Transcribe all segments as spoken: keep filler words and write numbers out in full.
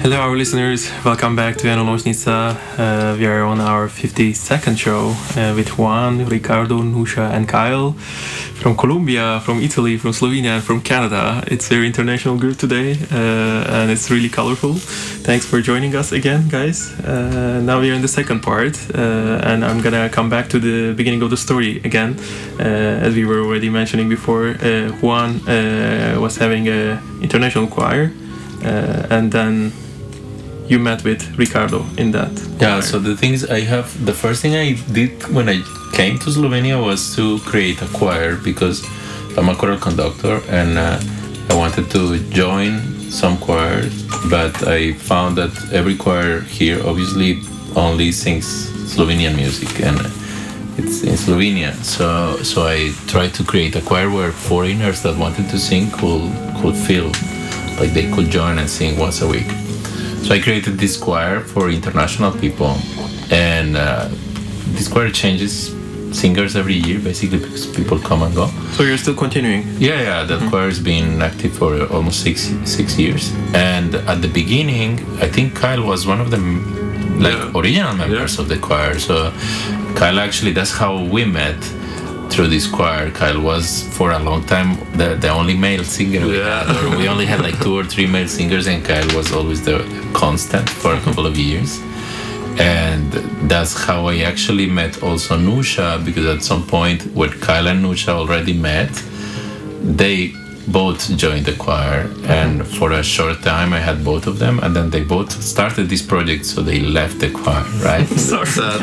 Hello, our listeners. Welcome back to Eno Noćnica. Uh, we are on our fifty-second show uh, with Juan, Ricardo, Nusha, and Kyle from Colombia, from Italy, from Slovenia, and from Canada. It's a very international group today, uh, and it's really colorful. Thanks for joining us again, guys. Uh, now we are in the second part, uh, and I'm gonna come back to the beginning of the story again. Uh, as we were already mentioning before, uh, Juan uh, was having an international choir, uh, and then you met with Ricardo in that. Yeah, so the things I have, the first thing I did when I came to Slovenia was to create a choir because I'm a choral conductor and uh, I wanted to join some choirs, but I found that every choir here obviously only sings Slovenian music and it's in Slovenia. So so I tried to create a choir where foreigners that wanted to sing could, could feel like they could join and sing once a week. So I created this choir for international people, and uh, this choir changes singers every year, basically because people come and go. So you're still continuing? Yeah, yeah. That mm-hmm. choir has been active for almost six six years. And at the beginning, I think Kyle was one of the like yeah. original members yeah. of the choir. So Kyle actually, that's how we met. Through this choir, Kyle was for a long time the, the only male singer we yeah. had. Or we only had like two or three male singers, and Kyle was always the constant for a couple of years. And that's how I actually met also Nusha, because at some point when Kyle and Nusha already met, they both joined the choir, and for a short time I had both of them, and then they both started this project, so they left the choir, right? So sad.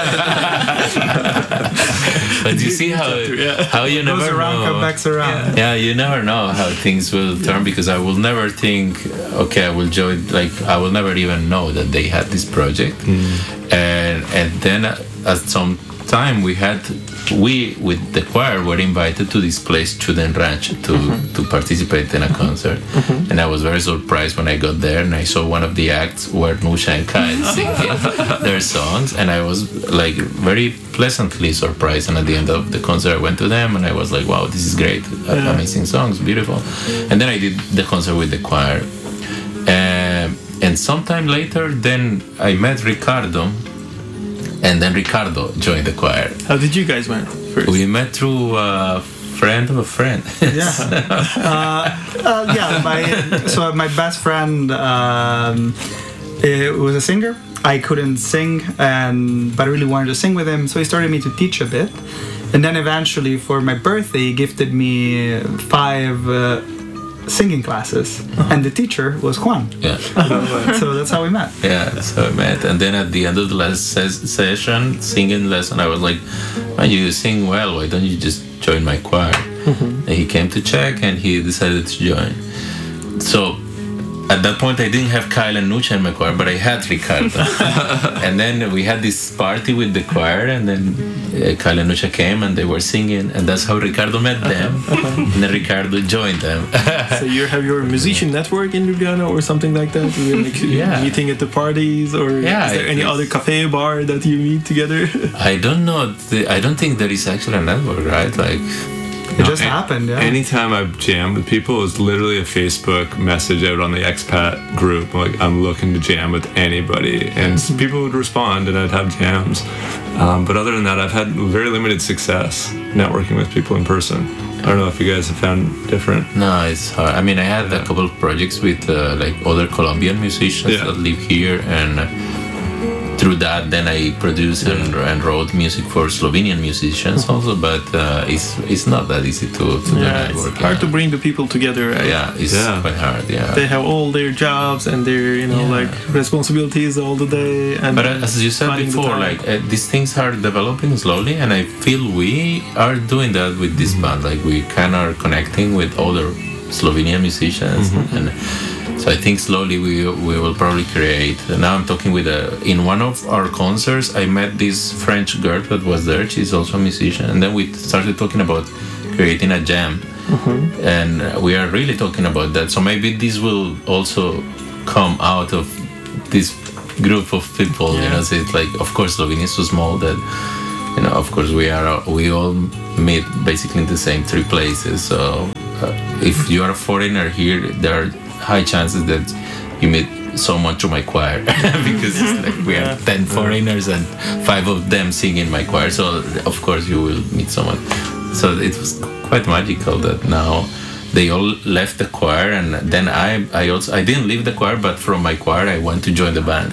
But you see how how you never goes around, know. come back around. Yeah, you never know how things will turn, because I will never think, okay, I will join. Like I will never even know that they had this project, mm. and and then at some time we had. We, with the choir, were invited to this place, Chuden Ranch, to, mm-hmm. to participate in a concert. Mm-hmm. And I was very surprised when I got there and I saw one of the acts where Nusha and Kyle singing their songs. And I was like very pleasantly surprised. And at the end of the concert, I went to them and I was like, wow, this is great. Yeah. Amazing songs, beautiful. And then I did the concert with the choir. Um, and sometime later, then I met Ricardo. And then Ricardo joined the choir. How did you guys meet first? We met through a friend of a friend. Yeah. uh, uh, yeah. My, so my best friend um, was a singer. I couldn't sing, and but I really wanted to sing with him. So he started me to teach a bit. And then eventually, for my birthday, he gifted me five uh, singing classes, uh-huh. and the teacher was Juan. Yeah. So that's how we met. Yeah, so we met, and then at the end of the last ses- session, singing lesson, I was like, "Man, you sing well. Why don't you just join my choir?" Mm-hmm. And he came to check, and he decided to join. So at that point, I didn't have Kyle and Nusha in my choir, but I had Ricardo. And then we had this party with the choir, and then uh, Kyle and Nusha came, and they were singing, and that's how Ricardo met them. And then Ricardo joined them. So you have your musician network in Ljubljana or something like that? Like yeah. Meeting at the parties, or yeah, is there any other cafe, bar that you meet together? I don't know. I don't think there is actually a network, right? Like. It just no, happened, yeah. Anytime I've jammed with people, it's literally a Facebook message out on the expat group. Like, I'm looking to jam with anybody. And mm-hmm. people would respond, and I'd have jams. Um, but other than that, I've had very limited success networking with people in person. I don't know if you guys have found different. No, it's hard. I mean, I had yeah. a couple of projects with uh, like other Colombian musicians yeah. that live here, and uh, through that, then I produced yeah. and, and wrote music for Slovenian musicians also, but uh, it's it's not that easy to, to yeah, network. It's hard yeah. to bring the people together. Right? Yeah, it's yeah. quite hard. Yeah, they have all their jobs and their you know yeah. like responsibilities all the day. And but as you said before, like uh, these things are developing slowly, and I feel we are doing that with this band. Like we kind of are connecting with other Slovenian musicians, mm-hmm. and. So I think slowly we we will probably create. Now I'm talking with a in one of our concerts. I met this French girl that was there. She's also a musician, and then we started talking about creating a jam, mm-hmm. and we are really talking about that. So maybe this will also come out of this group of people. Yeah. You know, so it's like, of course, Slovenia is so small that you know, of course, we are we all meet basically in the same three places. So uh, if you are a foreigner here, there are high chances that you meet someone to my choir because it's like we are ten foreigners and five of them sing in my choir. So of course you will meet someone. So it was quite magical that now they all left the choir, and then I, I also I didn't leave the choir, but from my choir I went to join the band.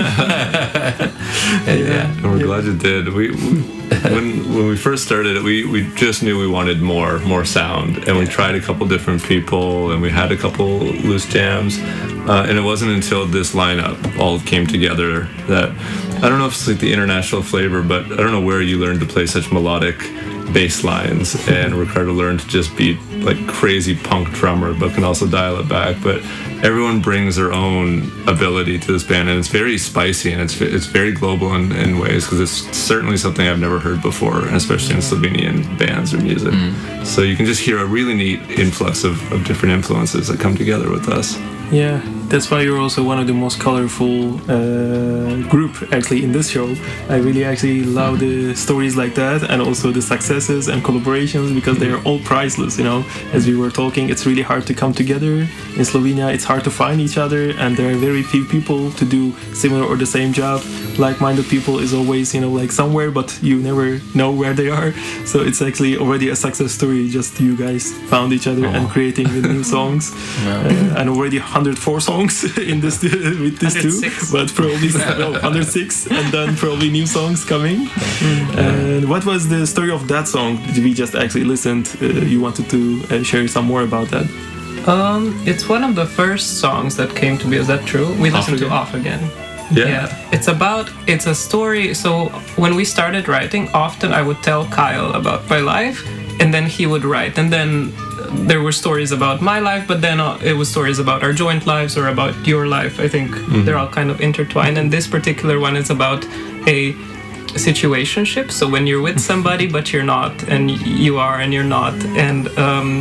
And, yeah, and we're glad you did. We, we when when we first started it, we, we just knew we wanted more more sound, and we tried a couple different people, and we had a couple loose jams, uh, and it wasn't until this lineup all came together that I don't know if it's like the international flavor, but I don't know where you learned to play such melodic bass lines, and Ricardo learned to just be like crazy punk drummer but can also dial it back. But everyone brings their own ability to this band, and it's very spicy, and it's it's very global in, in ways, because it's certainly something I've never heard before, especially in Slovenian bands or music. Mm. So you can just hear a really neat influx of, of different influences that come together with us. Yeah, that's why you're also one of the most colorful uh, group actually in this show. I really actually love the stories like that, and also the successes and collaborations, because they are all priceless, you know. As we were talking, it's really hard to come together in Slovenia. It's hard to find each other, and there are very few people to do similar or the same job. Like-minded people is always, you know, like somewhere, but you never know where they are. So it's actually already a success story. Just you guys found each other oh. and creating the new songs, yeah. uh, and already one hundred four songs in this with this too, but probably no, one hundred six, and then probably new songs coming. Mm. And what was the story of that song? Did we just actually listened? Uh, you wanted to uh, share some more about that? Um, it's one of the first songs that came to me. Is that true? We listened to Off Again. Yeah. yeah. It's about, it's a story. So when we started writing, often I would tell Kyle about my life, and then he would write. And then there were stories about my life, but then uh, it was stories about our joint lives or about your life. I think mm-hmm. they're all kind of intertwined. And this particular one is about a situationship. So when you're with somebody, but you're not, and you are and you're not. And um,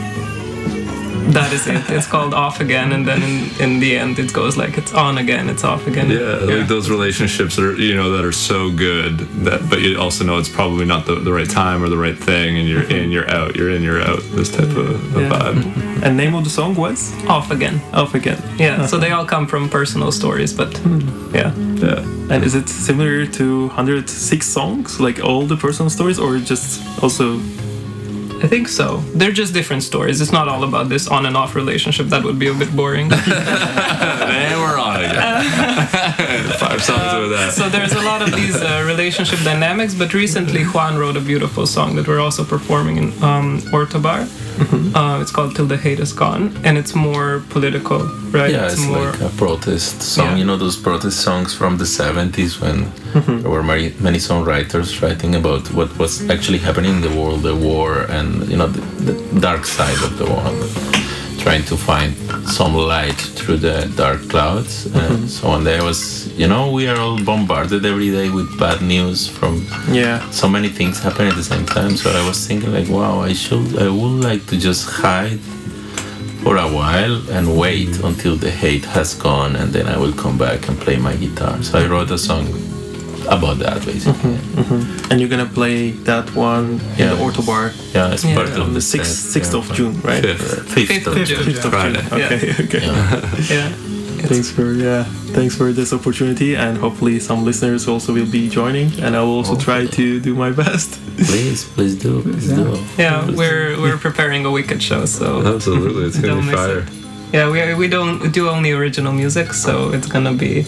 that is it. It's called Off Again, and then in, in the end it goes like it's on again, it's off again. Yeah, yeah, like those relationships that are, you know, that are so good that, but you also know it's probably not the, the right time or the right thing, and you're in, you're out, you're in, you're out. This type of, of yeah. vibe. And name of the song was Off Again. Off Again. Yeah. Uh-huh. So they all come from personal stories, but mm. yeah. Yeah. And is it similar to one hundred six songs, like all the personal stories, or just also? I think so. They're just different stories. It's not all about this on and off relationship. That would be a bit boring. And we're on again. Five songs uh, with that. So there's a lot of these uh, relationship dynamics, but recently Juan wrote a beautiful song that we're also performing in um, Ortobar. Mm-hmm. Uh, it's called Till the Hate Is Gone, and it's more political, right? Yeah, it's, it's more like a protest song. Yeah. You know those protest songs from the seventies when mm-hmm. there were many, many songwriters writing about what was actually happening in the world, the war, and you know the, the dark side of the world, trying to find some light through the dark clouds. Mm-hmm. And so one day I was, you know, we are all bombarded every day with bad news from yeah. so many things happening at the same time. So I was thinking like, wow, I should, I would like to just hide for a while and wait mm-hmm. until the hate has gone, and then I will come back and play my guitar. So I wrote a song about that, basically. Mm-hmm, mm-hmm. And you're gonna play that one yeah. in the Ortobar. Yeah, it's yeah. part of on the sixth, sixth of June, right? Fifth, fifth of June. Fifth of June. Okay, yeah. okay. Yeah. yeah. Thanks for yeah, thanks for this opportunity, and hopefully some listeners also will be joining, and I will also try to do my best. Please, please do, please yeah. do. Yeah, please we're do. we're preparing a Wicked show, so absolutely, it's gonna be fire. It. Yeah, we we don't do only original music, so it's gonna be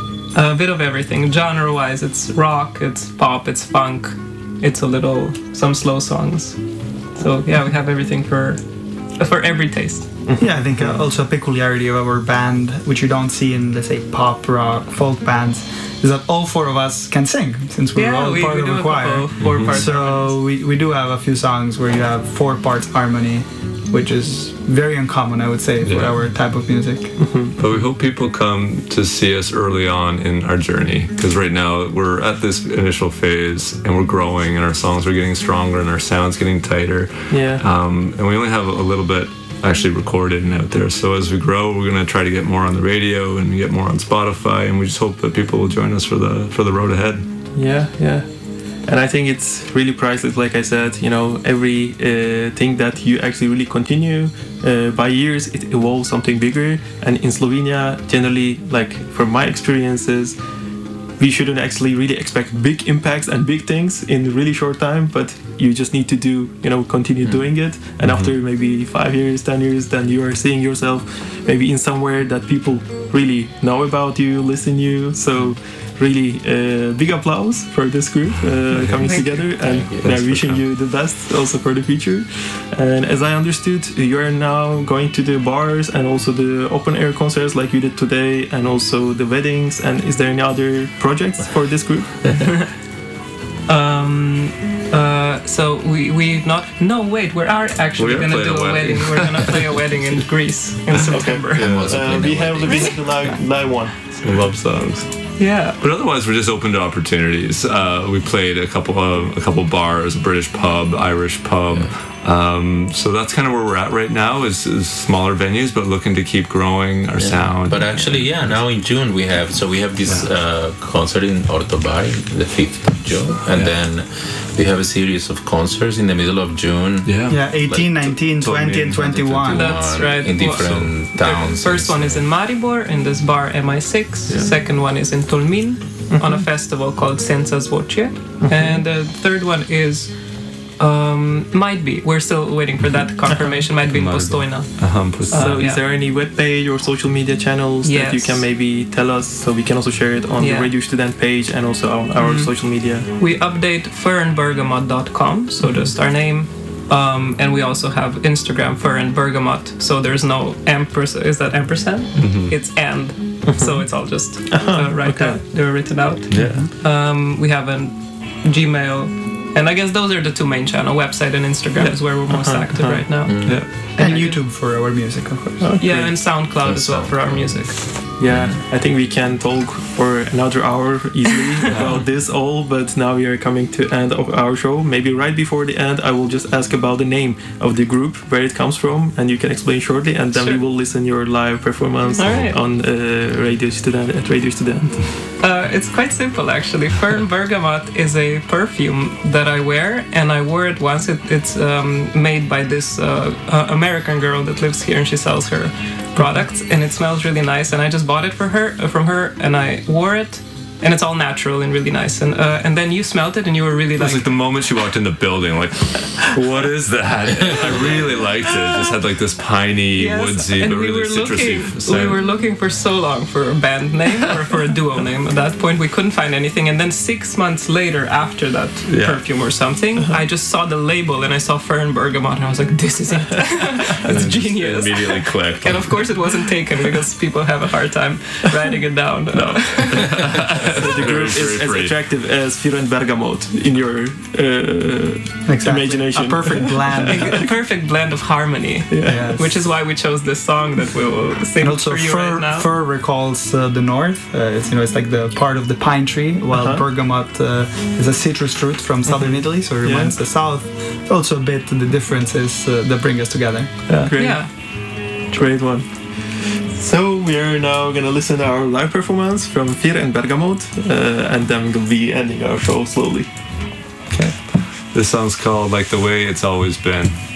a bit of everything. Genre-wise, it's rock, it's pop, it's funk, it's a little some slow songs. So yeah, we have everything for for every taste. Yeah, I think uh, also a peculiarity of our band, which you don't see in, let's say, pop, rock, folk bands, is that all four of us can sing, since we're yeah, all we, part we of do a choir. Four, four mm-hmm. parts so we, we do have a few songs where you have four parts harmony, which is very uncommon, I would say, for yeah. our type of music. Mm-hmm. But we hope people come to see us early on in our journey, because right now we're at this initial phase and we're growing, and our songs are getting stronger and our sound's getting tighter. Yeah. Um, and we only have a little bit actually recorded and out there. So as we grow, we're going to try to get more on the radio and get more on Spotify, and we just hope that people will join us for the for the road ahead. Yeah, yeah. and I think it's really priceless. Like I said, you know, every uh, thing that you actually really continue uh, by years, it evolves something bigger. And in Slovenia, generally, like from my experiences, we shouldn't actually really expect big impacts and big things in really short time, but you just need to do, you know, continue doing it. And Mm-hmm. after maybe five years, ten years, then you are seeing yourself maybe in somewhere that people really know about you, listen you. So really uh, big applause for this group uh, coming Thank together, and Thank you. yeah, Thanks for wishing coming. you the best also for the future. And as I understood, you are now going to the bars and also the open air concerts like you did today, and also the weddings. And is there any other projects for this group? Um, uh, so we we not no wait we are actually We are gonna playing do a a wedding. wedding. We're gonna play a wedding in Greece in September. I'm also Uh, playing we a have the, wedding. the live, live one. Some love songs. Yeah. But otherwise, we're just open to opportunities. Uh, we played a couple of a couple bars, a British pub, Irish pub. Um, so that's kind of where we're at right now. Is, is smaller venues, but looking to keep growing our sound. But actually, yeah, now in June we have so we have this uh, concert in Ortobai, the fifth of June, and then we have a series of concerts in the middle of June. yeah, Yeah, eighteen, nineteen, twenty, and twenty-one. That's right. In different towns. The first one is in Maribor in this bar M I six. Second one is in Tolmin on a festival called Senza Zvoce. And the third one is um, might be. We're still waiting for that confirmation. Might be in Maribor. Postojna. Uh-huh, plus- So yeah. is there any web page or social media channels that you Yes. can maybe tell us, so we can also share it on Yeah. the Radio Student page and also on our social media? We update fernbergamot dot com, so just our name. Um, and we also have Instagram, Fern Bergamot. So there's no ampersand. Is that ampersand? It's and. So it's all just uh, right okay. out. They're written out. yeah. Um, we have a Gmail. And I guess those are the two main channels. Website and Instagram is where we're most active right now. Yeah. And YouTube for our music, of course. Yeah, and SoundCloud And as well for our music. Yeah, I think we can talk for another hour easily about this all, but now we are coming to end of our show. Maybe right before the end, I will just ask about the name of the group, where it comes from, and you can explain shortly, and then Sure. we will listen your live performance All right. on uh, Radio Student at Radio Student. Uh, it's quite simple actually. Fern Bergamot is a perfume that I wear, and I wore it once. It, it's um, made by this uh, uh, American girl that lives here, and she sells her products, and it smells really nice. And I just bought it for her, uh, from her, and I wore it, and it's all natural and really nice. And uh, and then you smelled it, and you were really It was like, like the moment she walked in the building, like, what is that? I really liked it. It just had like this piney, Yes, woodsy, and but we really were citrusy. looking, scent. we were looking for so long for a band name or for a duo name. At that point, we couldn't find anything. And then six months later, after that Yeah. perfume or something, I just saw the label and I saw Fern Bergamot, and I was like, "This is it. It's genius." Immediately clicked. And of course, it wasn't taken because people have a hard time writing it down. So the group is very as free. attractive as Fir and Bergamot in your uh, Exactly. imagination. A perfect blend. A perfect blend of harmony, Yes. which is why we chose this song that we will sing And also, for you fir, right now. fir recalls uh, the north. Uh, it's you know it's like the part of the pine tree, while Uh-huh. bergamot uh, is a citrus fruit from southern Italy, so it reminds the south. Also, a bit the differences uh, that bring us together. Yeah. Great. Yeah. Great one. So we are now gonna listen to our live performance from Fir and Bergamot, uh, and then we'll be ending our show slowly. This song's called Like the Way It's Always Been.